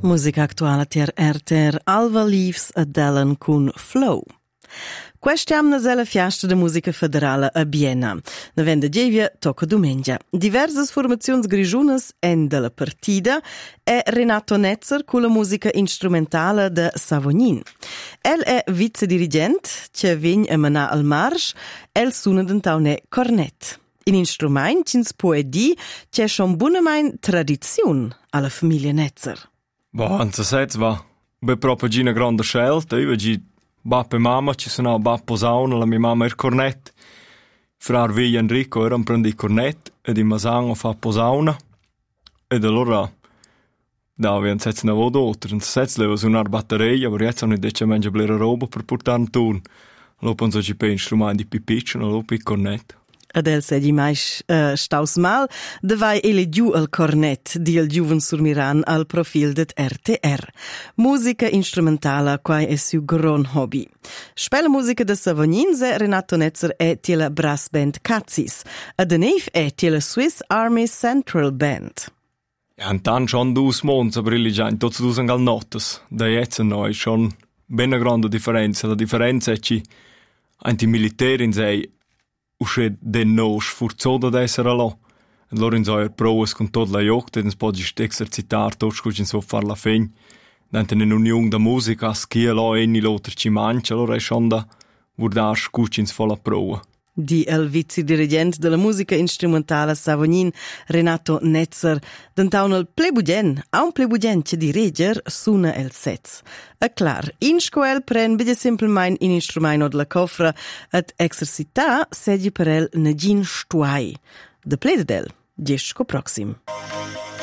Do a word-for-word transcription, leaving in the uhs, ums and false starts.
Musica attuale tier erter Alva Leaves a Dellen con Flow. Quest'anno è la fiesta della musica federale a Biena. Ne vende Gevia tocca domenica. Diverse formazioni grigiunas en della partita è Renato Netzer con la musica strumentale de Savognin. El è vicedirigente, che viene a manà al marsch, el suona d'antaune cornet. In instrument ci si può dire che c'è un buonamente tradizione alla famiglia Netzer. Boh, anzi, sets va. Beh, proprio una grande scelta. Io oggi Bappa e mamma ci sono Bappa posauna, la mia mamma è il cornet. Frar Viglia Enrico era un prendi il cornet ed in Masano fa posauna. Ed allora da vi han sets una vodo oltre, un sets leva su una batteria, ma adesso non dice mangia blera roba per portare un turno. Lo penso ci per strumenti più piccoli, lo per il cornet. Adel sedi mais uh, staus mal, devai ele giù al cornet di il giuven surmiran al profil det R T R. Musica instrumentale quai è su gron hobby. Spela musica de Savogninse, Renato Netzer è tiela brass band Katzis. A Denef è tiela Swiss Army Central Band. Ja, und dann schon dus mons, aber ili già in tots dus angal nottes. Da jetzt no, è schon ben una grande differenza. La differenza è che anti militari in sei usce den no sforzato ad essere là. E loro in so provas con tot la jocta, e poi esercitar tot scucci in so far la fegn. Dante in unione da musica, schia là eni l'altro ci mangia, allora è schon da guardar scucci in so la prova. Di el vicedirigente della musica strumentale Savognin, Renato Netzer, d'antaun el plebudien, a un plebudien che diriger suna el sets. E clar, in scoel pren bide simplemente in instrumento della cofra et exercita sedi per el negin stuai. De plededel, gesco proxim.